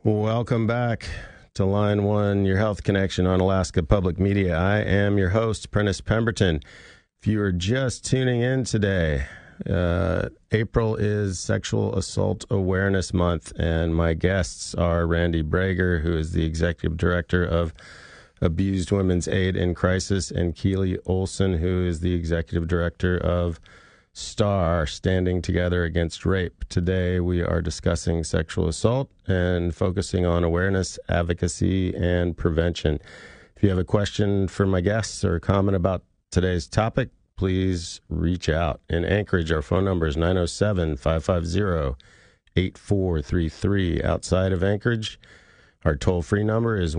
Welcome back to Line 1, your health connection on Alaska Public Media. I am your host, Prentice Pemberton. If you are just tuning in today, April is Sexual Assault Awareness Month, and my guests are Randy Brager, who is the Executive Director of Abused Women's Aid in Crisis, and Keely Olson, who is the Executive Director of STAR, Standing Together Against Rape. Today we are discussing sexual assault and focusing on awareness, advocacy, and prevention. If you have a question for my guests or a comment about today's topic, please reach out. In Anchorage, our phone number is 907-550-8433. Outside of Anchorage, our toll-free number is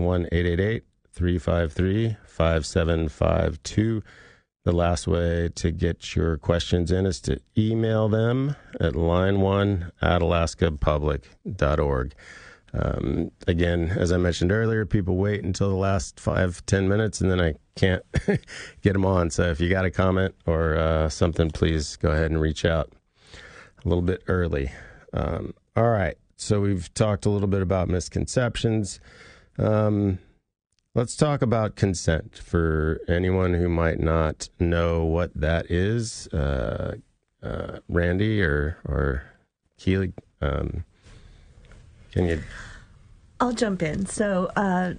1-888-353-5752. The last way to get your questions in is to email them at line1@alaskapublic.org. Again, as I mentioned earlier, people wait until the last 5-10 minutes, and then I can't get them on. So if you got a comment or something, please go ahead and reach out a little bit early. All right. So we've talked a little bit about misconceptions. Let's talk about consent for anyone who might not know what that is. Randy or Keely, can you? I'll jump in. So,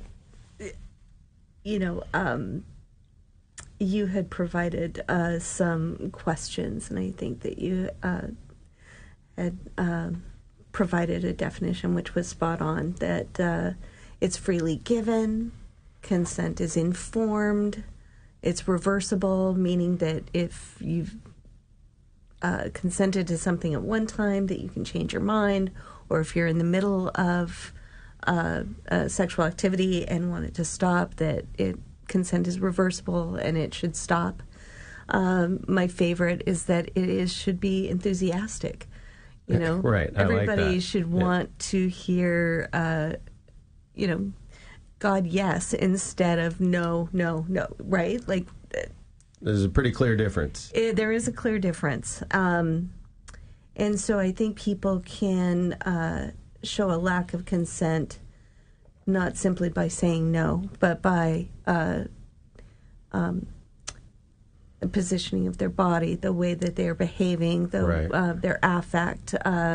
you had provided some questions, and I think that you had provided a definition which was spot on, that it's freely given. Consent is informed. It's reversible, meaning that if you've consented to something at one time, that you can change your mind, or if you're in the middle of sexual activity and want it to stop, that consent is reversible and it should stop. My favorite is that should be enthusiastic. Right. Everybody like that. should want to hear, God, yes, instead of no, no, no, right? Like, there's a pretty clear difference. There is a clear difference. And so I think people can show a lack of consent, not simply by saying no, but by positioning of their body, the way that they're behaving, their affect.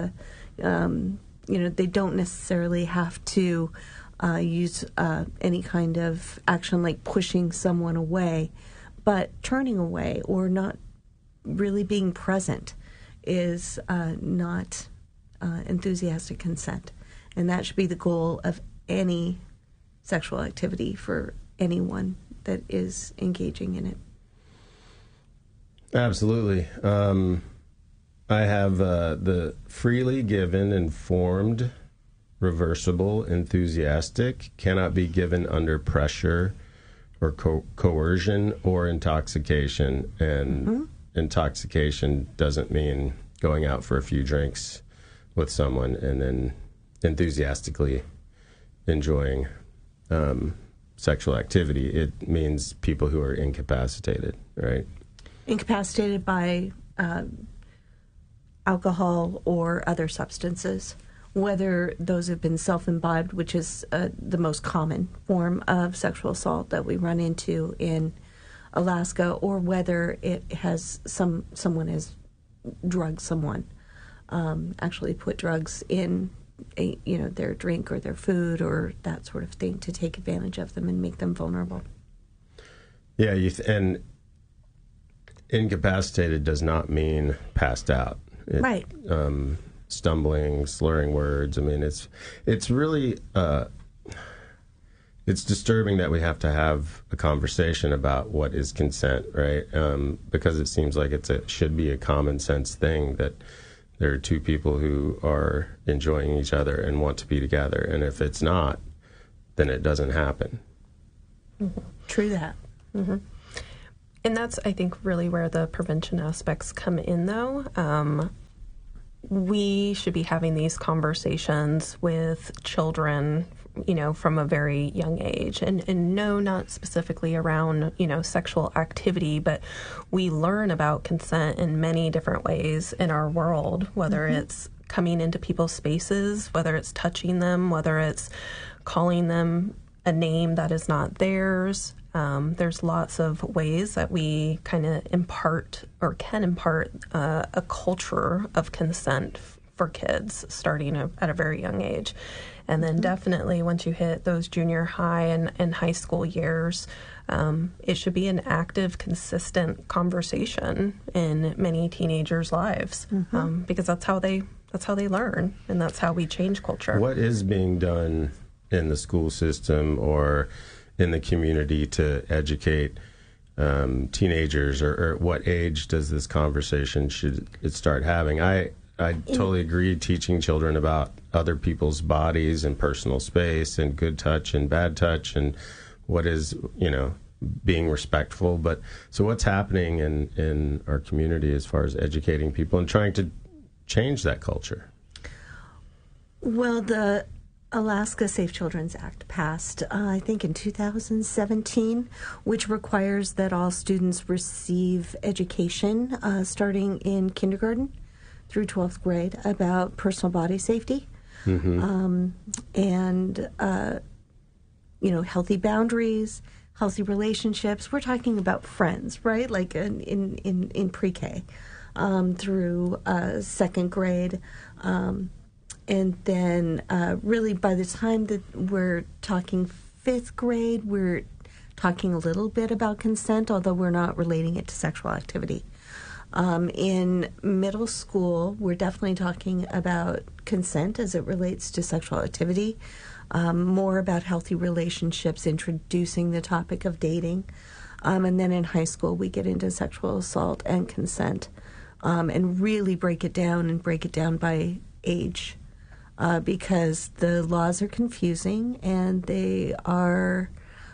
They don't necessarily have to use any kind of action like pushing someone away, but turning away or not really being present is not enthusiastic consent. And that should be the goal of any sexual activity for anyone that is engaging in it. Absolutely. I have the freely given, informed, reversible, enthusiastic, cannot be given under pressure or coercion or intoxication. And intoxication doesn't mean going out for a few drinks with someone and then enthusiastically enjoying sexual activity. It means people who are incapacitated, right? Incapacitated by alcohol or other substances, whether those have been self-imbibed, which is the most common form of sexual assault that we run into in Alaska, or whether it has someone has drugged someone, actually put drugs in their drink or their food or that sort of thing to take advantage of them and make them vulnerable. Yeah, and incapacitated does not mean passed out. Right. Stumbling, slurring words. I mean, it's really it's disturbing that we have to have a conversation about what is consent, right? Because it seems like should be a common sense thing that there are two people who are enjoying each other and want to be together, and if it's not, then it doesn't happen. Mm-hmm. True that. Mm-hmm. And that's, I think, really where the prevention aspects come in, though. We should be having these conversations with children, from a very young age. And no, not specifically around, sexual activity, but we learn about consent in many different ways in our world, whether it's coming into people's spaces, whether it's touching them, whether it's calling them a name that is not theirs. There's lots of ways that we kind of impart or can impart a culture of consent for kids starting at a very young age. And then definitely once you hit those junior high and high school years, it should be an active, consistent conversation in many teenagers' lives, because that's how they learn, and that's how we change culture. What is being done in the school system or in the community to educate teenagers, or what age does this conversation should it start having? I totally agree, teaching children about other people's bodies and personal space and good touch and bad touch and what is, being respectful. But so what's happening in our community as far as educating people and trying to change that culture? Well, the Alaska Safe Children's Act passed, I think, in 2017, which requires that all students receive education starting in kindergarten through 12th grade about personal body safety and healthy boundaries, healthy relationships. We're talking about friends, right? Like in pre-K through second grade. And then really by the time that we're talking fifth grade, we're talking a little bit about consent, although we're not relating it to sexual activity. In middle school, we're definitely talking about consent as it relates to sexual activity, more about healthy relationships, introducing the topic of dating. And then in high school, we get into sexual assault and consent, and really break it down by age. Because the laws are confusing and they are,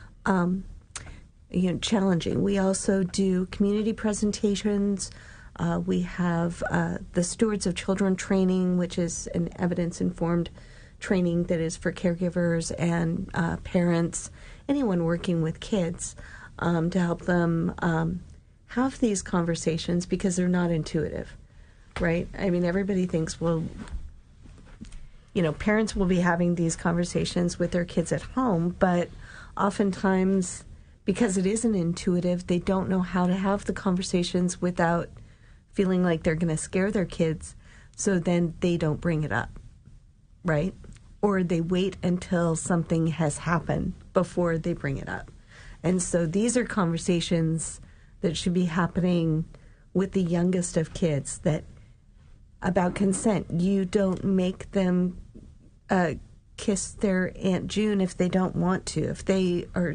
challenging. We also do community presentations. We have the Stewards of Children training, which is an evidence-informed training that is for caregivers and parents, anyone working with kids, to help them have these conversations because they're not intuitive, right? I mean, everybody thinks, well, parents will be having these conversations with their kids at home, but oftentimes, because it isn't intuitive, they don't know how to have the conversations without feeling like they're going to scare their kids, so then they don't bring it up, right? Or they wait until something has happened before they bring it up. And so these are conversations that should be happening with the youngest of kids about consent. You don't make them kiss their Aunt June if they don't want to. If they are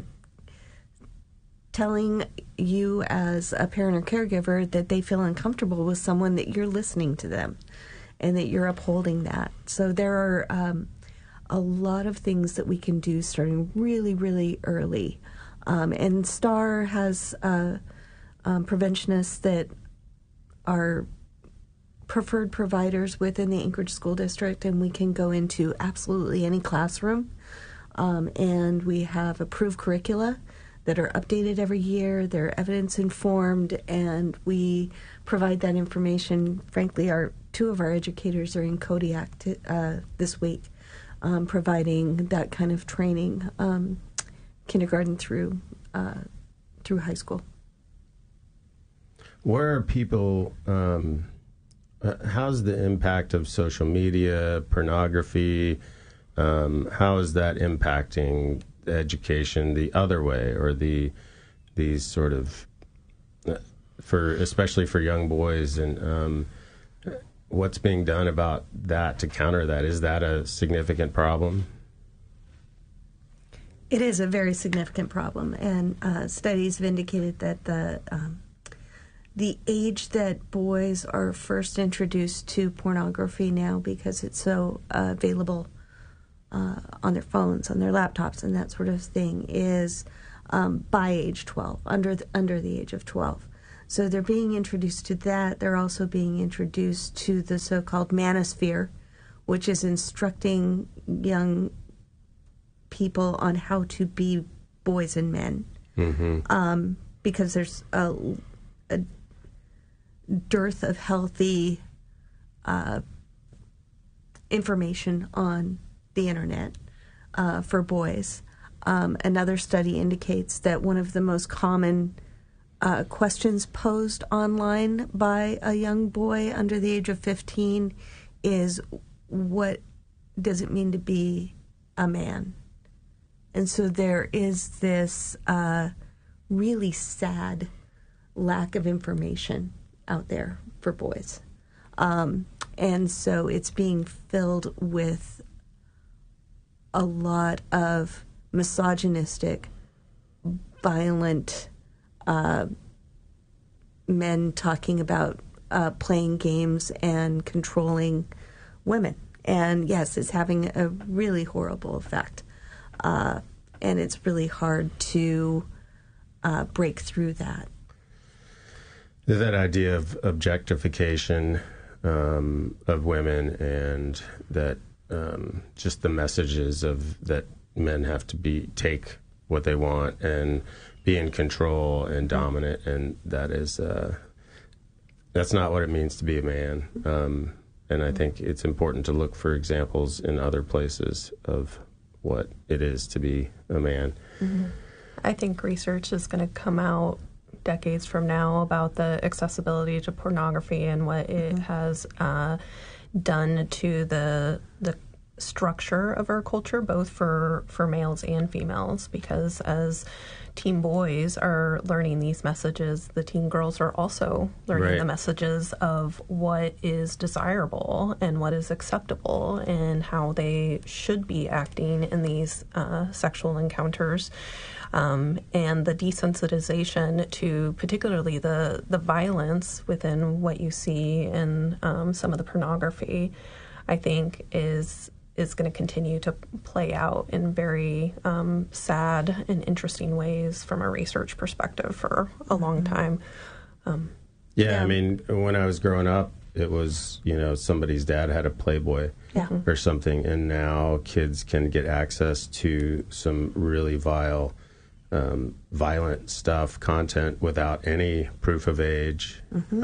telling you as a parent or caregiver that they feel uncomfortable with someone, that you're listening to them and that you're upholding that. So there are a lot of things that we can do starting really, really early. And STAR has preventionists that are preferred providers within the Anchorage School District, and we can go into absolutely any classroom. And we have approved curricula that are updated every year. They're evidence-informed, and we provide that information. Frankly, two of our educators are in Kodiak this week, providing that kind of training, kindergarten through high school. Where are people... how's the impact of social media, pornography, how is that impacting education the other way, or these sort of, especially for young boys, and what's being done about that to counter that? Is that a significant problem? It is a very significant problem, and studies have indicated that the age that boys are first introduced to pornography now, because it's so available on their phones, on their laptops, and that sort of thing, is by age 12, under the age of 12. So they're being introduced to that. They're also being introduced to the so-called manosphere, which is instructing young people on how to be boys and men. Because there's a dearth of healthy information on the internet for boys. Another study indicates that one of the most common questions posed online by a young boy under the age of 15 is, what does it mean to be a man? And so there is this really sad lack of information out there for boys. And so it's being filled with a lot of misogynistic, violent men talking about playing games and controlling women. And yes, it's having a really horrible effect. And it's really hard to break through that. That idea of objectification of women, and that just the messages of that men have to take what they want and be in control and dominant, and that's not what it means to be a man. And I think it's important to look for examples in other places of what it is to be a man. Mm-hmm. I think research is going to come out decades from now about the accessibility to pornography and what it has done to the structure of our culture, both for males and females, because as teen boys are learning these messages, the teen girls are also learning the messages of what is desirable and what is acceptable and how they should be acting in these sexual encounters. And the desensitization to particularly the violence within what you see in some of the pornography, I think is going to continue to play out in very sad and interesting ways from a research perspective for a long time. Yeah, I mean, when I was growing up, it was, somebody's dad had a Playboy or something, and now kids can get access to some really violent stuff, content, without any proof of age.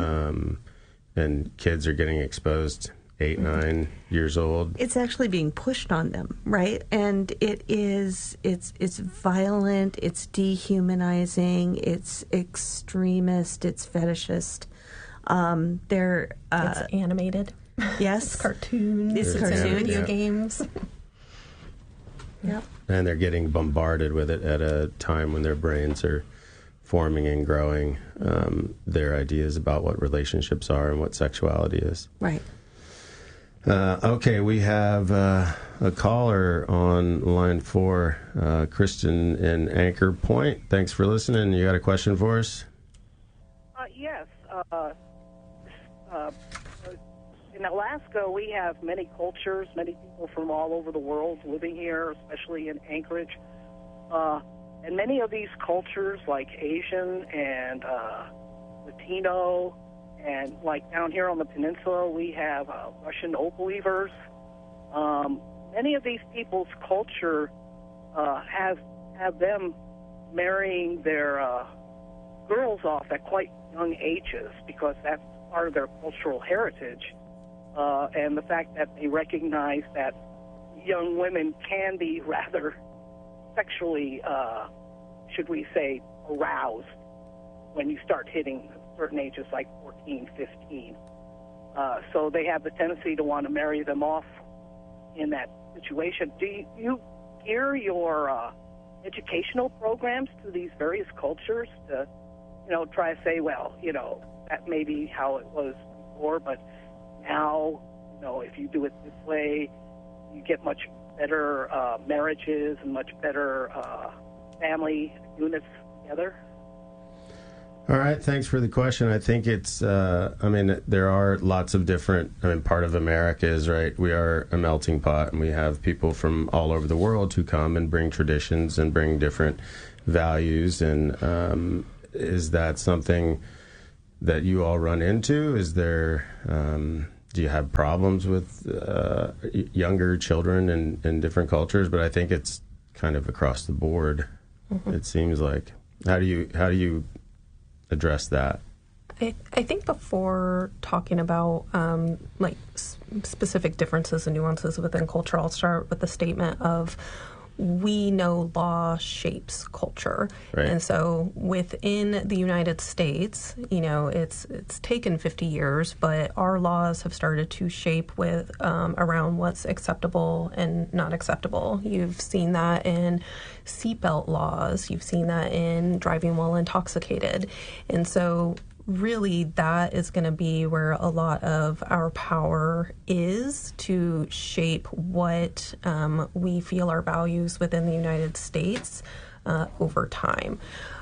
And kids are getting exposed 8, 9 years old. It's actually being pushed on them, right? And it's violent, it's dehumanizing, it's extremist, it's fetishist. It's animated. Yes. It's cartoons. It's cartoons. Video games. Yep. And they're getting bombarded with it at a time when their brains are forming and growing their ideas about what relationships are and what sexuality is. Right. Okay, we have a caller on line 4, Kristen in Anchor Point. Thanks for listening. You got a question for us? Yes. In Alaska, we have many cultures, many people from all over the world living here, especially in Anchorage. And many of these cultures, like Asian and Latino, and like down here on the peninsula, we have Russian oak believers. Many of these people's culture have them marrying their girls off at quite young ages because that's part of their cultural heritage. And the fact that they recognize that young women can be rather sexually, should we say, aroused when you start hitting certain ages like 14, 15. So they have the tendency to want to marry them off in that situation. Do you gear your educational programs to these various cultures to, try to say, well, that may be how it was before, but now, if you do it this way, you get much better marriages and much better family units together? All right, thanks for the question. I think it's, there are lots of different, part of America is, right, we are a melting pot, and we have people from all over the world who come and bring traditions and bring different values. And is that something that you all run into? Is there, do you have problems with younger children in different cultures? But I think it's kind of across the board, it seems like. How do you address that? I think before talking about specific differences and nuances within culture, I'll start with the statement of we know law shapes culture. Right. And so within the United States, it's taken 50 years, but our laws have started to shape with around what's acceptable and not acceptable. You've seen that in seatbelt laws. You've seen that in driving while intoxicated. And so really that is going to be where a lot of our power is to shape what we feel our values within the United States over time.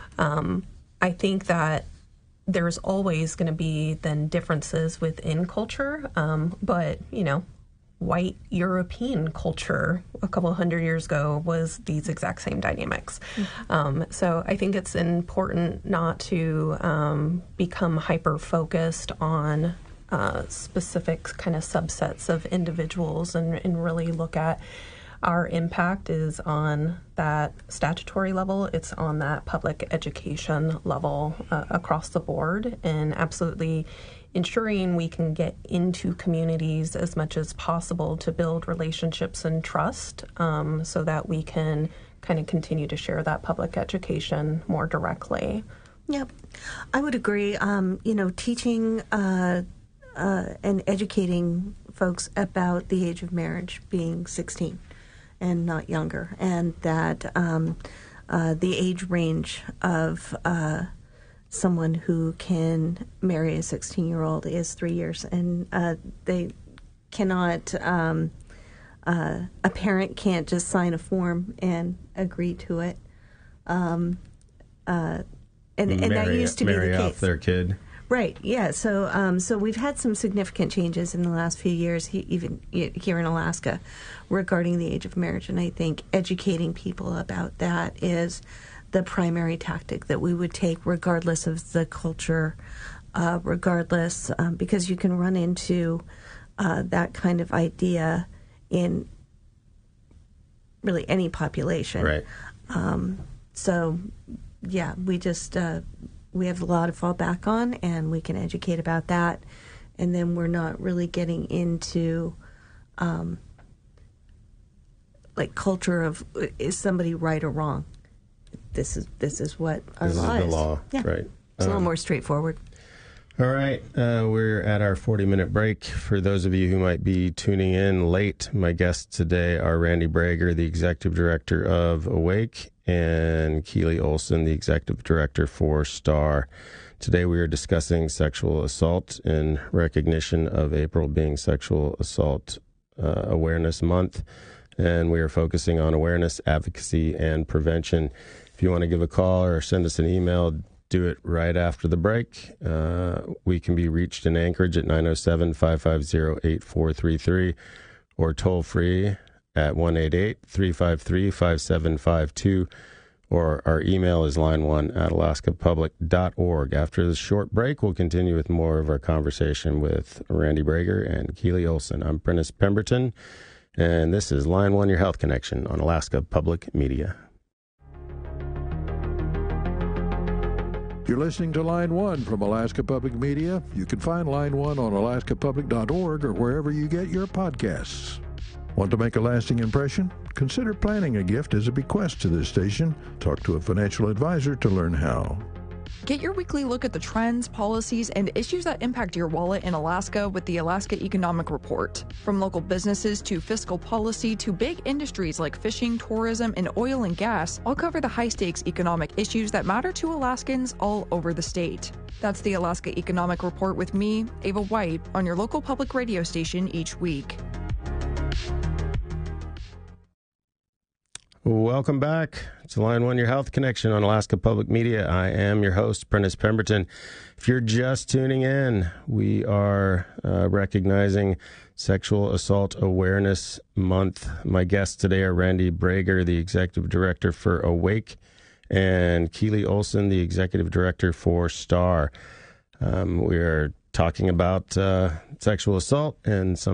I think that there's always going to be then differences within culture, but, white European culture a couple hundred years ago was these exact same dynamics. So I think it's important not to become hyper-focused on specific kind of subsets of individuals and really look at our impact is on that statutory level. It's on that public education level across the board, and absolutely ensuring we can get into communities as much as possible to build relationships and trust so that we can kind of continue to share that public education more directly. Yep. I would agree. Teaching and educating folks about the age of marriage being 16 and not younger, and that the age range of someone who can marry a 16-year-old is 3 years, and they cannot, a parent can't just sign a form and agree to it. And that used to be the case. Marry off their kid. Right, yeah. So we've had some significant changes in the last few years, even here in Alaska, regarding the age of marriage, and I think educating people about that is the primary tactic that we would take regardless of the culture, because you can run into that kind of idea in really any population. Right. So, yeah, we just we have a lot to fall back on, and we can educate about that, and then we're not really getting into culture of is somebody right or wrong. This is what our law is. This is the law, yeah. Right. It's a little more straightforward. All right, we're at our 40-minute break. For those of you who might be tuning in late, my guests today are Randy Brager, the Executive Director of Awake, and Keely Olson, the Executive Director for STAR. Today we are discussing sexual assault in recognition of April being Sexual Assault Awareness Month, and we are focusing on awareness, advocacy, and prevention. If you want to give a call or send us an email, do it right after the break. We can be reached in Anchorage at 907-550-8433 or toll free at 1-888-353-5752, or our email is line1@alaskapublic.org. After this short break, we'll continue with more of our conversation with Randy Brager and Keely Olson. I'm Prentice Pemberton, and this is Line 1, Your Health Connection on Alaska Public Media. You're listening to Line 1 from Alaska Public Media. You can find Line 1 on alaskapublic.org or wherever you get your podcasts. Want to make a lasting impression? Consider planning a gift as a bequest to this station. Talk to a financial advisor to learn how. Get your weekly look at the trends, policies, and issues that impact your wallet in Alaska with the Alaska Economic Report. From local businesses to fiscal policy to big industries like fishing, tourism, and oil and gas, I'll cover the high-stakes economic issues that matter to Alaskans all over the state. That's the Alaska Economic Report with me, Ava White, on your local public radio station each week. Welcome back to Line 1, Your Health Connection on Alaska Public Media. I am your host, Prentice Pemberton. If you're just tuning in, we are recognizing Sexual Assault Awareness Month. My guests today are Randy Brager, the Executive Director for Awake, and Keely Olson, the Executive Director for STAR. We are talking about sexual assault and some